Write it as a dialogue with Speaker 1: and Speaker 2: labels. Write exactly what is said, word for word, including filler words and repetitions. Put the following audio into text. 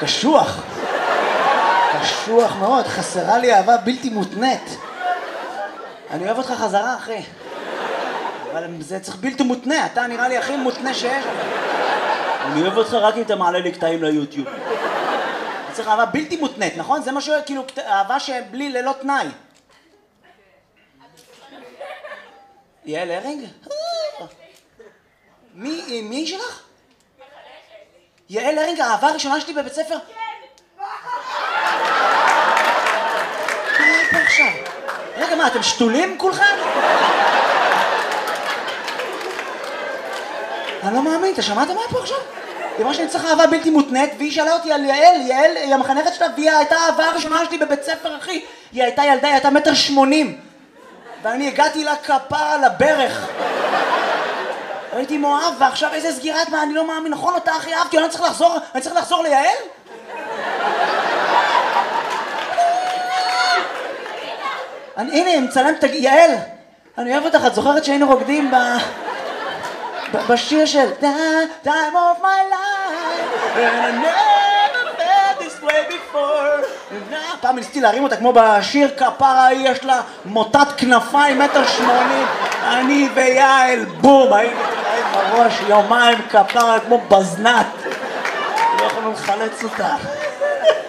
Speaker 1: קשוח. קשוח מאוד, חסרה לי אהבה בלתי מותנית. אני אוהב אותך חזרה, אחי. אבל זה צריך בלתי מותנה, אתה נראה לי הכי מותנה שיש. אני אוהב אותך רק אם אתה מעלה לי קטעים ליוטיוב. אני צריך אהבה בלתי מותנית, נכון? זה משהו, כאילו, אהבה שבלי, ללא תנאי. יעל הרינג? מי, מי שלך? יעל הרינג, האהבה הראשונה שלי בבית ספר? כן! מה פה עכשיו? רגע, מה, אתם שתולים כולכם? אני לא מאמין, אתה שמעת מה פה עכשיו? היא אמרה שאני צריך אהבה בלתי מותנית, והיא שאלה אותי על יעל, יעל היא המחנכת שלה, והיא הייתה האהבה הראשונה שלי בבית ספר, אחי. היא הייתה ילדה, היא הייתה מטר שמונים. ואני הגעתי לה כפרה על הברך. הייתי מאוהב, ועכשיו איזה סגירת מה, אני לא מאמין, נכון אותה הכי אהבתי, אני צריך לחזור, אני צריך לחזור ליעל? הנה, מצלם, יעל, אני אוהב אותך, את זוכרת שהיינו רוקדים ב... בשיר של Time of my life and I never felt this way before. פעם ניסיתי להרים אותה כמו בשיר כפרה, יש לה מוטת כנפיים מטר שמונים, אני ויעל בום, היינו תראים בראש יומיים כפרה כמו בזנת, לא יכולנו לחלץ אותה.